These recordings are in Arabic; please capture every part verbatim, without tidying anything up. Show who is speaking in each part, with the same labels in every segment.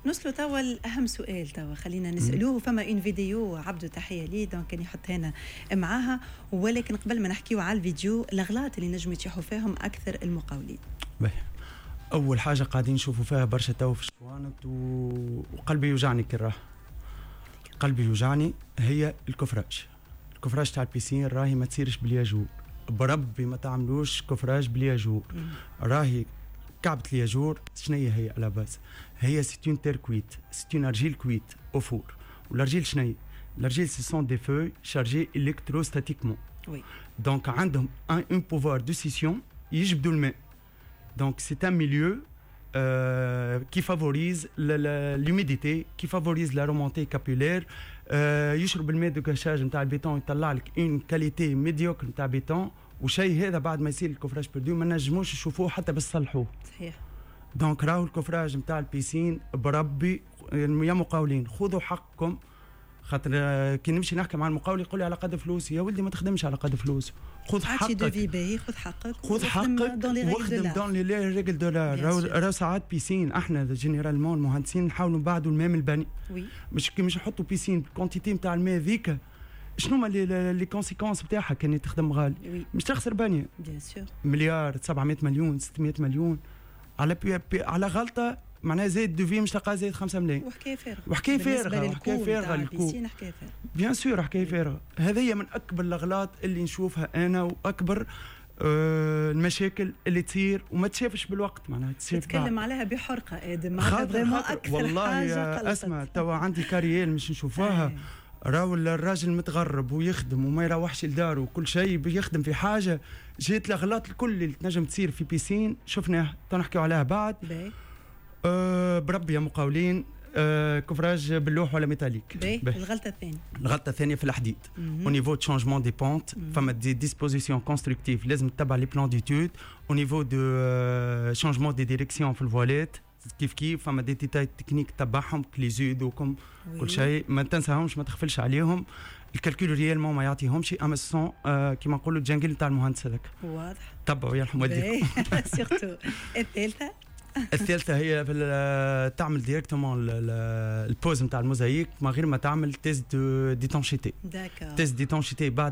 Speaker 1: نوصلوا توا الأهم سؤال توا خلينا نسألوه. فما اون فيديو عبدو تحية لي دونك كان يحط هنا معاها، ولكن قبل ما نحكيو على الفيديو الأغلاط اللي نجموا يتيحوا فيهم أكثر المقاولين.
Speaker 2: باهي، أول حاجة قاعدين نشوفوا فيها برشا توا في الشوانط و... وقلبي يوجعني كراه قلبي يوجعني هي الكفراج. الكفراج تاع البيسين راهي ما تصيرش بالياجور، بربي ما تعملوش كفراج بالياجور. راهي كعبة الياجور شنية هي على باس؟ هي سيتون تير كويت، سيتون أرجيل كويت أو فور. والأرجيل شنية؟ الأرجيل سي سون دي فوي شارجي إلكتروستاتيكمون. وي. دونك عندهم ان اون بوفوار دو سيسيون يجبدوا الماء. دونك سي ان ميليو Euh, qui favorise l'humidité, qui favorise la remontée capillaire. يشرب الماء دو كاشاج نتاع البيتون يطلع لك اون كاليتي ميديوكر نتاع بيتون، وشيء هذا بعد ما يصير الكفراج بردو ما نجموش نشوفوه حتى بس صلحوه. صحيح. دونك راهو الكفراج نتاع البيسين بربي يا مقاولين خذوا حقكم، خاطر كي نمشي نحكي مع المقاول يقول لي على قد فلوسي. يا ولدي ما تخدمش على قد فلوس، خذ حقك. خذ حقك خذ حقك واخدم دون لي ريغل دو لار. راهو ساعات بيسين احنا جينيرالمون المهندسين نحاولوا نبعدوا الماء من البني. وي. مش كي مش نحطوا بيسين الكونتيتي نتاع الماء ذيك شنو هما لي كونسيكونس نتاعها كان تخدم غالي. وي. مش تخسر بنيه بيان سور مليار سبعمية مليون ستمية مليون على بي بي على غلطه معناها زايد دوفي مش تلقى زايد خمسة ملايين. وحكايه فارغه وحكايه فارغه وحكايه فارغه البيسين حكايه فارغه بيان سور حكايه فارغه. هذه من اكبر الاغلاط اللي نشوفها انا، واكبر آه المشاكل اللي تصير وما تشافش بالوقت. معناها تصير
Speaker 1: تتكلم عليها بحرقه ادم معناها فريمون اكثر
Speaker 2: والله حاجه اسمع توا عندي كاريال مش نشوفوها. راهو الراجل متغرب ويخدم وما يروحش لداره وكل شيء بيخدم في حاجه. جيت الاغلاط الكل اللي تنجم تصير في بيسين شفناها نحكيو عليها بعد. باي. أه بربي يا مقاولين أه كفراج باللوح ولا ميتاليك. باهي. الغلطه الثانيه الغلطه الثانيه في الحديد او نيفو دو شونجمون دي بونت. فما دي ديسبوزيسيون كونستركتيف لازم تتبع لي بلان ديتود او نيفو دو شونجمون دي ديريكسيون في الفواليت كيف كيف. فما دي ديتاي تكنيك تبعهم كليزود وكم كل شيء ما تنساهمش ما تغفلش عليهم. الكالكول ريالمون ما يعطيهمش اما سون آه كيما نقولوا الجنجل نتاع المهندس هذاك. واضح. تبعوا يرحم والديكم.
Speaker 1: سيرتو. الثالثه
Speaker 2: الثالثه هي في تعمل ديريكتومون البوز نتاع الموزايك من غير ما تعمل تيست ديتونشيتي. داكور. تيست ديتونشيتي بعد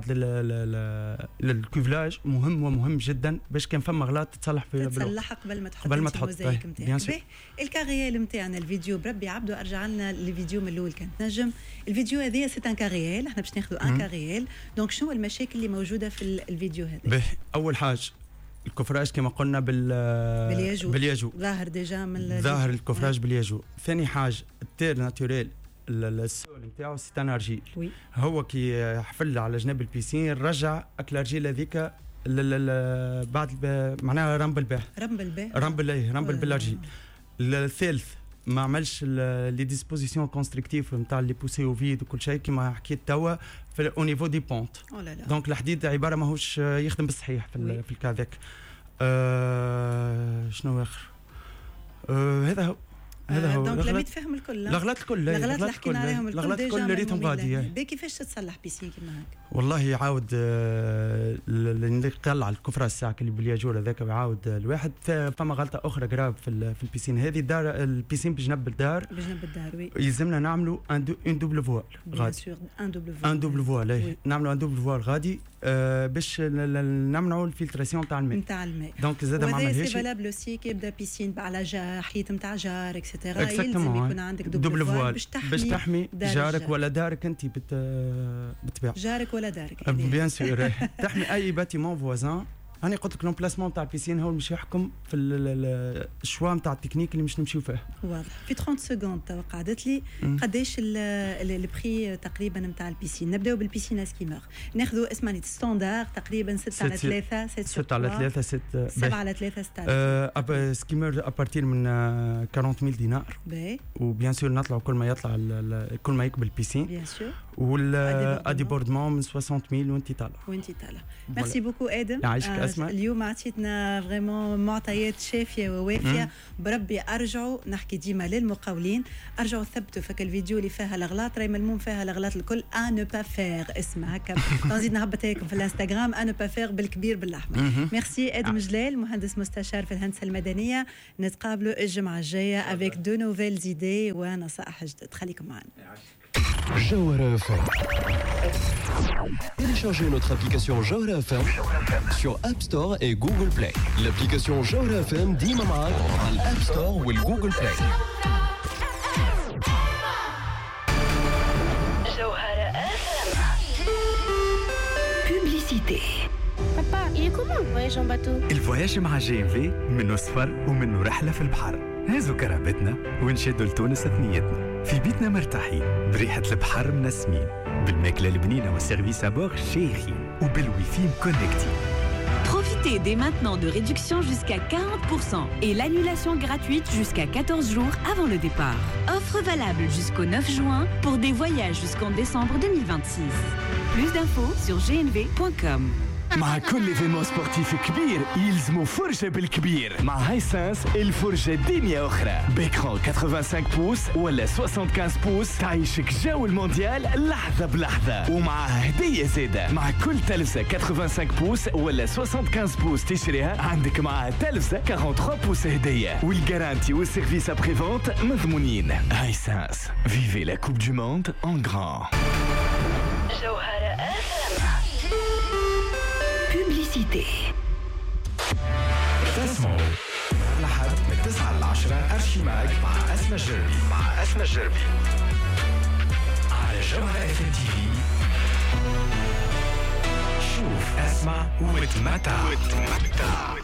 Speaker 2: للكوفلاج مهم ومهم جدا باش كان فما غلط تصلح في
Speaker 1: تصلح قبل ما تحط الموزايك نتاعك. الكاريال نتاعنا الفيديو بربي عبدو ارجع لنا الفيديو من الاول كانت نجم. الفيديو هذه سي ان كاريال احنا باش ناخذوا ان كاريال. دونك شنو المشاكل اللي موجوده في الفيديو هذا؟ اول
Speaker 2: حاجه الكفراج كما قلنا بال
Speaker 1: بالياجو
Speaker 2: بالياجو
Speaker 1: ظاهر ديجا من
Speaker 2: ظاهر الكفراج بالياجو. ثاني حاجه التير ناتوريل السول نتاعو سي ان ارجيل. هو كي حفل على جناب البيسين رجع اكلارجيل هذيك بعد معناها رمبل به
Speaker 1: رمبل به
Speaker 2: رمبل ايه رمبل بالارجيل. الثالث ما عملش لي ديسبوزيسيون كونستركتيف نتاع لي بوسي او فيد وكل شيء كما حكيت توا في او نيفو دي بونت. دونك الحديد عباره ماهوش يخدم بالصحيح في في الكاذاك. أه شنو اخر أه هذا هو هذا هو.
Speaker 1: دونك لم يتفهم الكل
Speaker 2: الغلط الكل
Speaker 1: الغلط اللي حكينا عليهم
Speaker 2: الغلط الكل ريتهم غادي.
Speaker 1: باهي كيفاش تصلح بيسين كيما هكا؟
Speaker 2: والله يعاود اللي يقلع الكفره الساعه اللي بالياجور هذاك ويعاود الواحد. فما غلطه اخرى جراب في في البيسين هذه الدار البيسين بجنب الدار
Speaker 1: بجنب الدار وي
Speaker 2: يلزمنا نعملوا ان دوبل فوال غادي.
Speaker 1: ان دوبل فوال
Speaker 2: ان دوبل فوال نعملوا ان دوبل فوال غادي آه باش نمنعوا الفلتراسيون تاع الماء
Speaker 1: نتاع الماء.
Speaker 2: دونك زاد ما عملهاش.
Speaker 1: وهذا سي فالابل اوسي كي يبدا بيسين على جار حيط نتاع جار اكسيتيرا يلزم يكون عندك دوبل فوال باش تحمي
Speaker 2: باش تحمي جارك ولا دارك انت بت بتبيع
Speaker 1: جارك ولا دارك
Speaker 2: بيان سور تحمي اي باتيمون فوازان. انا قلت لك لومبلاسمون تاع البيسين هو مش يحكم في الشوا نتاع التكنيك اللي مش نمشيو فيه. واضح. في ثلاثين سكوند تو قعدت لي قداش البري تقريبا نتاع البيسين. نبداو بالبيسين اسكيمور ناخذوا اسمعني ستاندار تقريبا ستة على ثلاثة ستة على ثلاثة ستة
Speaker 1: سبعة على ثلاثة ستة
Speaker 2: أه سكيمور ابارتير من أربعين ألف دينار.
Speaker 1: باهي.
Speaker 2: وبيان سور نطلعوا كل ما يطلع كل ما يقبل البيسين
Speaker 1: بيان سور.
Speaker 2: والادي بوردمون من ستين ألف وانت طالع
Speaker 1: وانت طالع. ميرسي بوكو ادم.
Speaker 2: يعيشك أسماء.
Speaker 1: اليوم عطيتنا فريمون معطيات شافيه ووافيه. بربي ارجعوا نحكي ديما للمقاولين، ارجعوا ثبتوا فك الفيديو اللي فيها الاغلاط راهي ملموم فيها الاغلاط الكل. ان نو با فير اسمها هكا، نزيد نهبطها لكم في الانستغرام. ان نو با فير بالكبير بالاحمر. ميرسي ادم جلال مهندس مستشار في الهندسه المدنيه. نتقابلوا الجمعه الجايه افيك دو نوفيل زيدي ونصائح جدد. خليكم معنا.
Speaker 3: Jawhara F M. Téléchargez notre application Jawhara F M sur App Store et Google Play. L'application Jawhara F M ديما معاك على الأب ستور والجوجل بلاي.
Speaker 4: Jawhara F M. Publicité.
Speaker 5: Papa, il est comment le voyage en bateau?
Speaker 6: الفواياج مع جي ام في منه سفر ومنه رحلة في البحر. هازو كرامتنا ونشدوا لتونس ثنيتنا. في بيتنا مرتاحين بريحة البحر منسمين بالماكلة البنينة والسيرفيس أبور شيخين وبالويفي مكونكتين.
Speaker 7: Profitez dès maintenant de réductions jusqu'à quarante pour cent et l'annulation gratuite jusqu'à quatorze jours avant le départ. Offre valable jusqu'au neuf juin pour des voyages jusqu'en décembre deux mille vingt-six. Plus d'infos sur g n v point com.
Speaker 8: مع كل ايفينمون سبورتيف كبير يلزمو فرجة بالكبير. مع هايسنس الفرجة دنيا أخرى. بإكران خمسة وثمانين بوس ولا خمسة وخمسين بوس تعيشك جو المونديال لحظة بلحظة. ومع هدية زادة مع كل تلفزة خمسة وثمانين بوس ولا خمسة وخمسين بوس تشتريها عندك معها تلفزة ثلاثة وأربعين بوس هدية. والجارانتي والسيرفيس أبري فونت مضمونين. هايسنس فيفي لا كوب دو موند ان غران.
Speaker 4: Jawhara F M. Publicité.
Speaker 6: تسمعوا لحد من تسعة لعشرة أرشيماج مع أسماء الجربي مع أسماء الجربي على جوهرة اف ام تي في. شوف اسمع وتمتع.